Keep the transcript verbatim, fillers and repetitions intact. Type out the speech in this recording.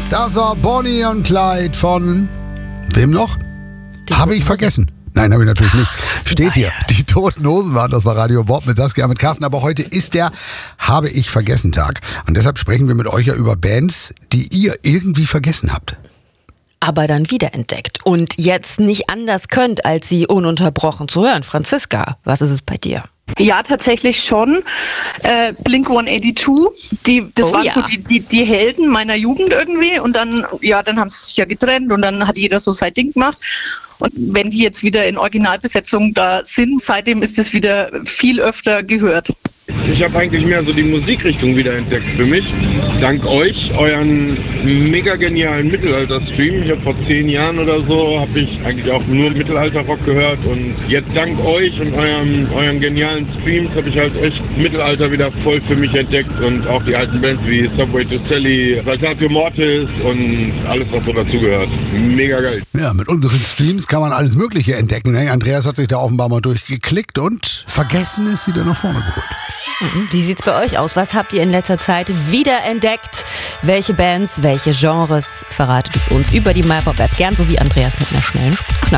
Das war Bonnie und Clyde von wem noch? Habe ich vergessen. Nein, habe ich natürlich nicht. Steht hier. Die Toten Hosen waren, das war Radio Bob mit Saskia, mit Carsten. Aber heute ist der Habe ich vergessen Tag. Und deshalb sprechen wir mit euch ja über Bands, die ihr irgendwie vergessen habt. Aber dann wiederentdeckt und jetzt nicht anders könnt, als sie ununterbrochen zu hören. Franziska, was ist es bei dir? Ja, tatsächlich schon. Äh, Blink hundertzweiundachtzig, die, das Oh, waren ja. so die, die, die Helden meiner Jugend irgendwie. Und dann, ja, dann haben sie sich ja getrennt und dann hat jeder so sein Ding gemacht. Und wenn die jetzt wieder in Originalbesetzung da sind, seitdem ist es wieder viel öfter gehört. Ich habe eigentlich mehr so die Musikrichtung wiederentdeckt für mich. Dank euch, euren mega genialen Mittelalter-Stream. Ich habe vor zehn Jahren oder so, habe ich eigentlich auch nur Mittelalter-Rock gehört. Und jetzt dank euch und eurem, euren genialen Streams habe ich halt echt Mittelalter wieder voll für mich entdeckt. Und auch die alten Bands wie Subway to Sally, Saltatio Mortis und alles, was so dazugehört. Mega geil. Ja, mit unseren Streams kann man alles Mögliche entdecken. Ne? Andreas hat sich da offenbar mal durchgeklickt und Vergessenes wieder nach vorne geholt. Wie sieht's bei euch aus? Was habt ihr in letzter Zeit wiederentdeckt? Welche Bands, welche Genres? Verratet es uns über die MyPop-App. Gern so wie Andreas mit einer schnellen Sprachnachricht.